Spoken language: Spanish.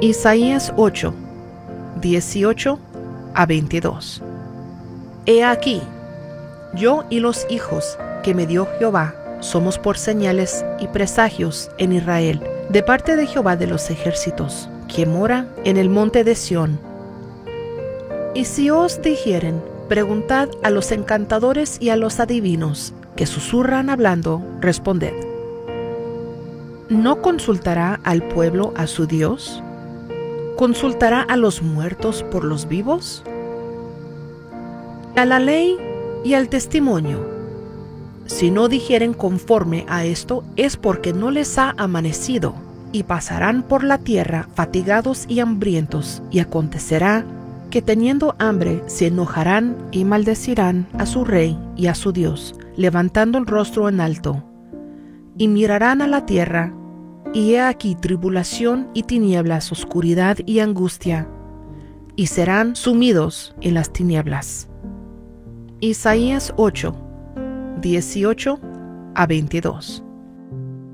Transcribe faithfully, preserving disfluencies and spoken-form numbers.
Isaías ocho, dieciocho a veintidós. He aquí, yo y los hijos que me dio Jehová somos por señales y presagios en Israel, de parte de Jehová de los ejércitos, que mora en el monte de Sión. Y si os dijeren, preguntad a los encantadores y a los adivinos, que susurran hablando, responded. ¿No consultará al pueblo a su Dios? ¿Consultará a los muertos por los vivos? A la ley y al testimonio. Si no dijeren conforme a esto, es porque no les ha amanecido, y pasarán por la tierra fatigados y hambrientos, y acontecerá que teniendo hambre se enojarán y maldecirán a su rey y a su Dios, levantando el rostro en alto, y mirarán a la tierra, y he aquí tribulación y tinieblas, oscuridad y angustia, y serán sumidos en las tinieblas. Isaías ocho, dieciocho a veintidós.